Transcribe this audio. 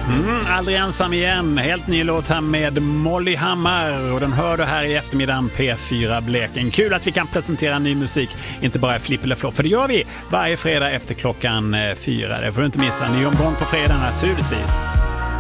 Aldrig ensam igen. Helt ny låt här med Molly Hammar. Och den hör du här i eftermiddagen P4 Bleking. Kul att vi kan presentera ny musik. Inte bara i flipp eller flopp. För det gör vi varje fredag efter klockan 4. Det får du inte missa. Ny omgång på fredag naturligtvis.